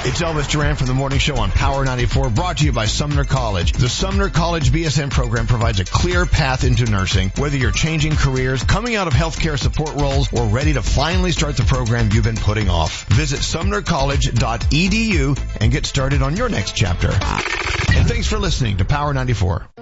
It's Elvis Duran from the Morning Show on Power 94, brought to you by Sumner College. The Sumner College BSN program provides a clear path into nursing, whether you're changing careers, coming out of healthcare support roles, or ready to finally start the program you've been putting off. Visit sumnercollege.edu and get started on your next chapter. And thanks for listening to Power 94.